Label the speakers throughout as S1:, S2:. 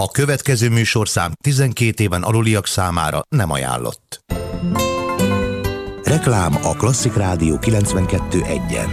S1: A következő műsorszám 12 éven aluliak számára nem ajánlott. Reklám a Klasszik Rádió 92.1-en.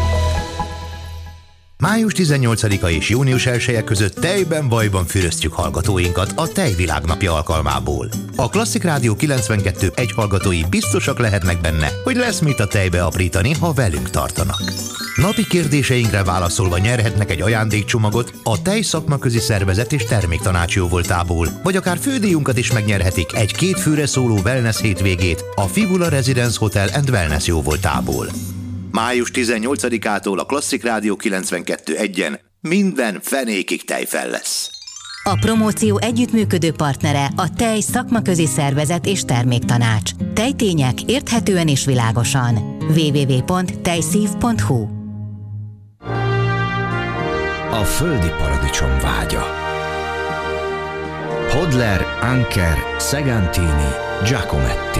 S1: Május 18-a és június 1-e között tejben vajban füröztjük hallgatóinkat a Tejvilágnapja alkalmából. A Klasszik Rádió 92.1 hallgatói biztosak lehetnek benne, hogy lesz mit a tejbe aprítani, ha velünk tartanak. Napi kérdéseinkre válaszolva nyerhetnek egy ajándékcsomagot a Tej Szakmaközi Szervezet és Terméktanács jóvoltából, vagy akár fődíjunkat is megnyerhetik egy 2 főre szóló wellness hétvégét a Fibula Residence Hotel & Wellness jóvoltából. Május 18-ától a Klasszik Rádió 92.1-en minden fenékig tejfel lesz.
S2: A promóció együttműködő partnere a Tej Szakmaközi Szervezet és Terméktanács. Tejtények érthetően és világosan. www.tejszív.hu.
S3: A földi paradicsom vágya. Hodler, Anker, Segantini, Giacometti.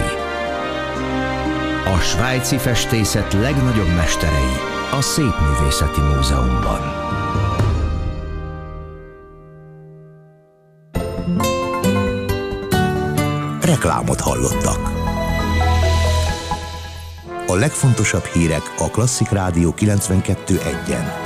S3: A svájci festészet legnagyobb mesterei a Szépművészeti Múzeumban.
S1: Reklámot hallottak. A legfontosabb hírek a Klasszik Rádió 92.1-en.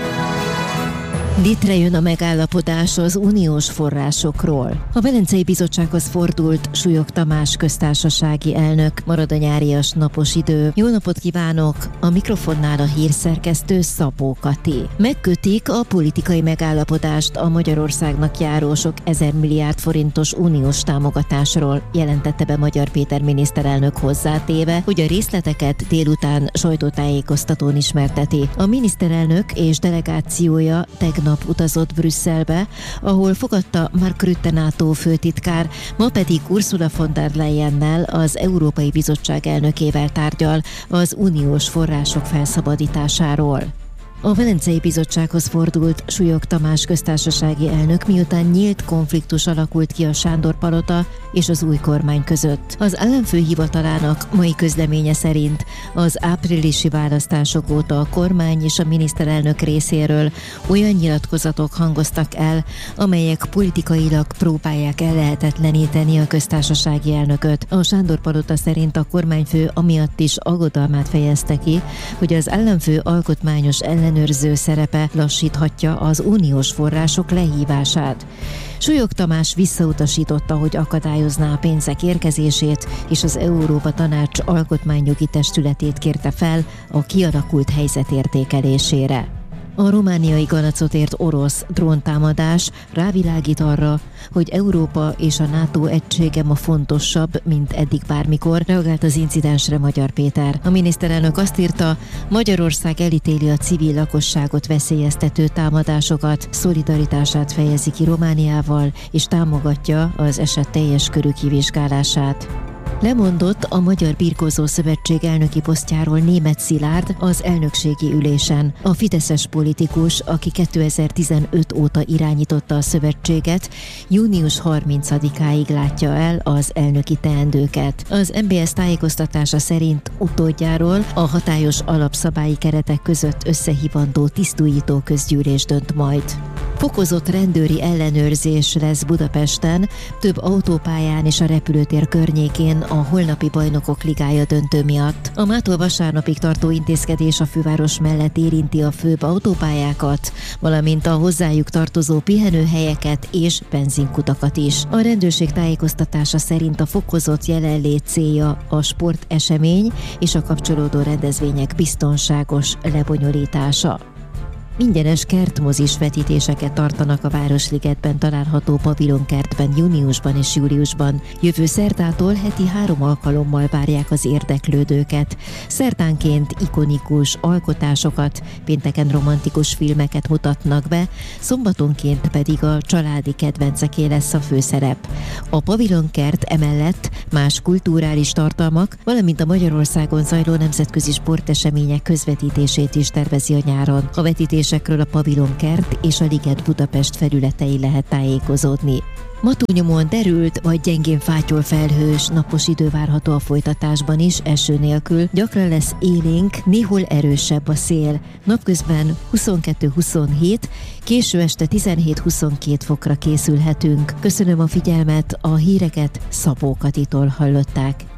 S4: Létrejön a megállapodás az uniós forrásokról. A Velencei Bizottsághoz fordult Súlyog Tamás köztársasági elnök. Marad a nyárias napos idő. Jó napot kívánok! A mikrofonnál a hírszerkesztő Szabó Kati. Megkötik a politikai megállapodást a Magyarországnak járó sok 1000 milliárd forintos uniós támogatásról, jelentette be Magyar Péter miniszterelnök, hozzátéve, hogy a részleteket délután sajtótájékoztatón ismerteti. A miniszterelnök és delegációja tegnap utazott Brüsszelbe, ahol fogadta Mark Rutte NATO főtitkár, ma pedig Ursula von der Leyennel, az Európai Bizottság elnökével tárgyal az uniós források felszabadításáról. A Velencei Bizottsághoz fordult Súlyog Tamás köztársasági elnök, miután nyílt konfliktus alakult ki a Sándor-palota és az új kormány között. Az államfő hivatalának mai közleménye szerint az áprilisi választások óta a kormány és a miniszterelnök részéről olyan nyilatkozatok hangoztak el, amelyek politikailag próbálják ellehetetleníteni a köztársasági elnököt. A Sándor-palota szerint a kormányfő amiatt is aggodalmát fejezte ki, hogy az államfő alkotmányos ellenőrző szerepe lassíthatja az uniós források lehívását. Súlyog Tamás visszautasította, hogy akadályozná a pénzek érkezését, és az Európa Tanács alkotmányjogi testületét kérte fel a kialakult helyzet értékelésére. A romániai Galacot ért orosz dróntámadás rávilágít arra, hogy Európa és a NATO egysége ma fontosabb, mint eddig bármikor, reagált az incidensre Magyar Péter. A miniszterelnök azt írta, Magyarország elítéli a civil lakosságot veszélyeztető támadásokat, szolidaritását fejezi ki Romániával, és támogatja az eset teljes körű kivizsgálását. Lemondott a Magyar Birkózó Szövetség elnöki posztjáról Németh Szilárd az elnökségi ülésen. A fideszes politikus, aki 2015 óta irányította a szövetséget, június 30-áig látja el az elnöki teendőket. Az MBS tájékoztatása szerint utódjáról a hatályos alapszabályi keretek között összehívandó tisztújító közgyűlés dönt majd. Fokozott rendőri ellenőrzés lesz Budapesten, több autópályán és a repülőtér környékén a holnapi Bajnokok Ligája döntő miatt. A mától vasárnapig tartó intézkedés a főváros mellett érinti a főbb autópályákat, valamint a hozzájuk tartozó pihenőhelyeket és benzinkutakat is. A rendőrség tájékoztatása szerint a fokozott jelenlét célja a sportesemény és a kapcsolódó rendezvények biztonságos lebonyolítása. Ingyenes kertmozis vetítéseket tartanak a Városligetben található pavilonkertben júniusban és júliusban. Jövő szerdától heti 3 alkalommal várják az érdeklődőket. Szerdánként ikonikus alkotásokat, pénteken romantikus filmeket mutatnak be, szombatonként pedig a családi kedvenceké lesz a főszerep. A pavilonkert emellett más kulturális tartalmak, valamint a Magyarországon zajló nemzetközi sportesemények közvetítését is tervezi a nyáron. A vetítés frissítésekről a Pavilonkert és a Liget Budapest felületei lehet tájékozódni. Ma túlnyomóan derült vagy gyengén fátyol felhős, napos idő várható a folytatásban is, eső nélkül. Gyakran lesz élénk, néhol erősebb a szél. Napközben 22-27, késő este 17-22 fokra készülhetünk. Köszönöm a figyelmet, a híreket Szabó Katitól hallották.